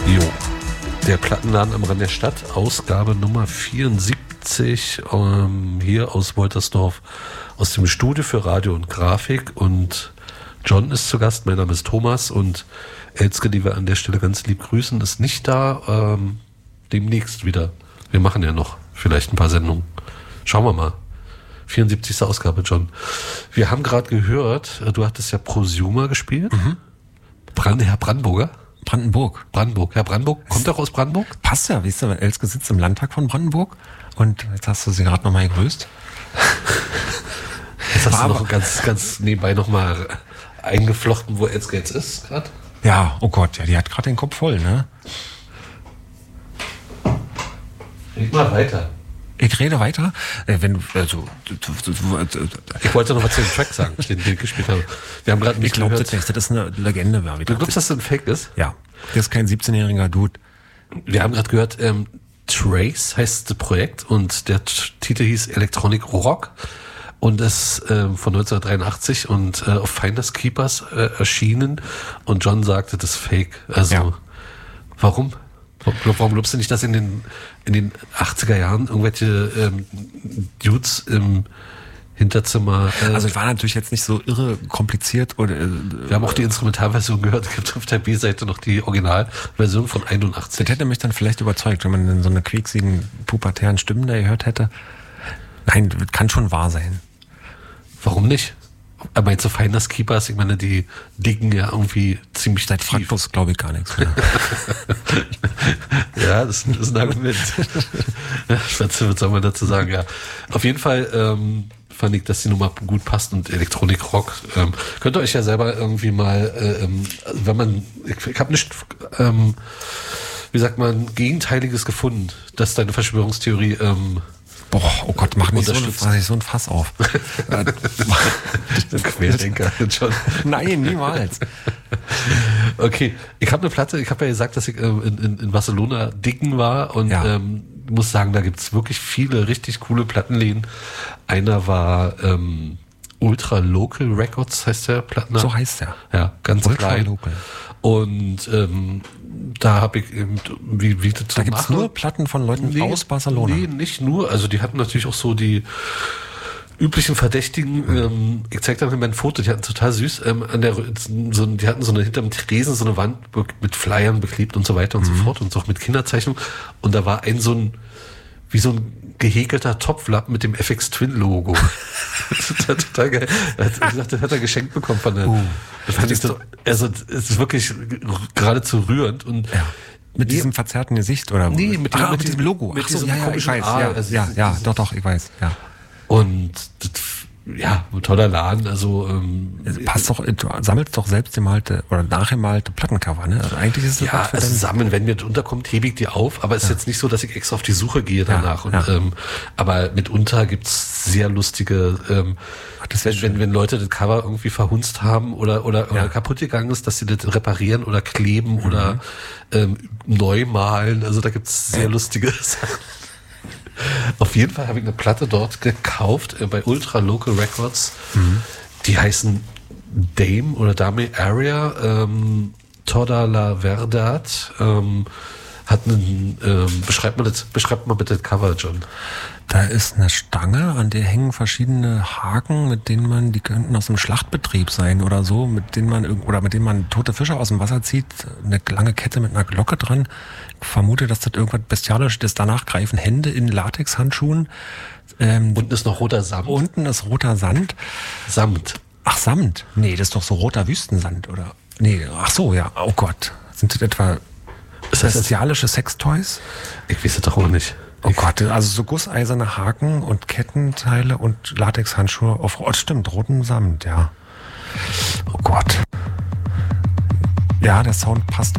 Jo, der Plattenladen am Rand der Stadt, Ausgabe Nummer 74, hier aus Woltersdorf, aus dem Studio für Radio und Grafik. Und John ist zu Gast, mein Name ist Thomas und Elske, die wir an der Stelle ganz lieb grüßen, ist nicht da, demnächst wieder. Wir machen ja noch vielleicht ein paar Sendungen. Schauen wir mal. 74. Ausgabe, John. Wir haben gerade gehört, du hattest ja Prosumer gespielt. Mhm. Herr Brandenburger? Brandenburg. Herr Brandenburg, kommt doch aus Brandenburg? Passt ja, weißt du, weil Elske sitzt im Landtag von Brandenburg und jetzt hast du sie gerade nochmal gegrüßt. Jetzt hast du noch ganz nebenbei nochmal eingeflochten, wo Elske jetzt ist gerade. Ja, oh Gott, ja, die hat gerade den Kopf voll, ne? Red mal weiter. Ich rede weiter. Ich wollte noch was zu dem Track sagen, den wir gespielt haben. Wir haben gerade nicht gehört. Ich glaube das nicht, das ist eine Legende. Du glaubst, dass das ein Fake ist? Ja, das ist kein 17-jähriger Dude. Wir haben gerade gehört, Trace heißt das Projekt und der Titel hieß Electronic Rock und ist von 1983 und auf Finders Keepers erschienen und John sagte, das ist Fake. Also, ja. Warum glaubst du nicht, dass in den 80er Jahren irgendwelche Dudes im Hinterzimmer... also es war natürlich jetzt nicht so irre kompliziert. Oder wir haben auch die Instrumentalversion gehört. Es gibt auf der B-Seite noch die Originalversion von 81. Das hätte mich dann vielleicht überzeugt, wenn man dann so eine quieksigen, pubertären Stimmen da gehört hätte. Nein, das kann schon wahr sein. Warum nicht? Aber meinst du Finders Keepers? Ich meine, die dicken ja irgendwie ziemlich tief. Seit Frankfurt glaube ich gar nichts mehr. Ja, das ist ein Argument. Was soll man dazu sagen? Ja, auf jeden Fall fand ich, dass die Nummer gut passt und Electronic Rock. Könnt ihr euch ja selber irgendwie mal, wenn man, ich habe nicht, wie sagt man, Gegenteiliges gefunden, dass deine Verschwörungstheorie boah, oh Gott, mach nicht so ein Fass auf. Querdenker schon. Nein, niemals. Okay, ich habe eine Platte, ich habe ja gesagt, dass ich in Barcelona dicken war und muss sagen, da gibt's wirklich viele richtig coole Plattenläden. Einer war Ultra Local Records, heißt der Plattenladen. So heißt der. Ja, ganz Ultra klein. Local. Und da habe ich eben, wie das da gibt's nur Platten von Leuten aus Barcelona. Nee, nicht nur. Also die hatten natürlich auch so die üblichen Verdächtigen. Ich zeig dann mein Foto. Die hatten total süß die hatten so eine hinterm Tresen so eine Wand mit Flyern beklebt und so weiter und so fort und so auch mit Kinderzeichnung. Und da war wie so ein gehäkelter Topflappen mit dem FX Twin Logo. Das ist total geil. Er hat gesagt, das hat er geschenkt bekommen von der. Das fand ich so, also es ist wirklich geradezu rührend und mit diesem verzerrten Gesicht oder? Nee, mit diesem Logo. Mit diesem ich weiß. Doch, ich weiß. Ja. Und ja, ein toller Laden, also passt doch, du sammelst doch selbst gemalte oder nachgemalte Plattencover, ne? Also eigentlich ist es sammeln, wenn mir das unterkommt, hebe ich die auf, aber es ist jetzt nicht so, dass ich extra auf die Suche gehe danach. Und aber mitunter gibt's sehr lustige, wenn Leute das Cover irgendwie verhunzt haben oder kaputt gegangen ist, dass sie das reparieren oder kleben oder neu malen. Also da gibt's sehr lustige Sachen. Auf jeden Fall habe ich eine Platte dort gekauft bei Ultra Local Records. Die heißen Dame oder Dame Area Toda la Verdad. Beschreibt mal bitte das Cover, John. Da ist eine Stange, an der hängen verschiedene Haken, die könnten aus einem Schlachtbetrieb sein oder so, mit denen man tote Fische aus dem Wasser zieht. Eine lange Kette mit einer Glocke dran. Ich vermute, dass das irgendwas Bestialisches ist. Danach greifen Hände in Latexhandschuhen. Unten ist noch roter Samt. Unten ist roter Sand. Samt. Ach, Samt. Nee, das ist doch so roter Wüstensand, oder? Nee, ach so, ja. Oh Gott. Sind das etwa bestialische Sextoys? Ich weiß es doch auch nicht. Oh Gott, also so gusseiserne Haken und Kettenteile und Latexhandschuhe auf, stimmt, rotem Samt, ja. Oh Gott. Ja, der Sound passt